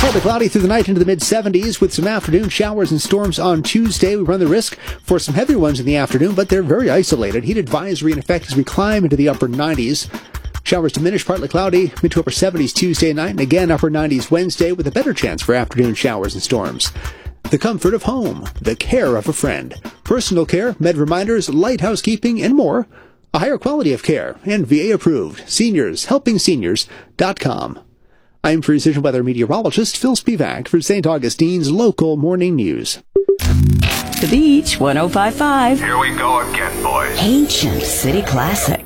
Partly cloudy through the night into the mid-70s with some afternoon showers and storms on Tuesday. We run the risk for some heavier ones in the afternoon, but they're very isolated. Heat advisory in effect as we climb into the upper 90s. Showers diminish, partly cloudy, mid to upper 70s Tuesday night, and again upper 90s Wednesday with a better chance for afternoon showers and storms. The comfort of home, the care of a friend, personal care, med reminders, light housekeeping, and more. A higher quality of care and VA approved. Seniors, helpingSeniors.com. I'm Precision Weather meteorologist Phil Spivak for St. Augustine's Local Morning News. The Beach 105.5. Here we go again, boys. Ancient City Classic.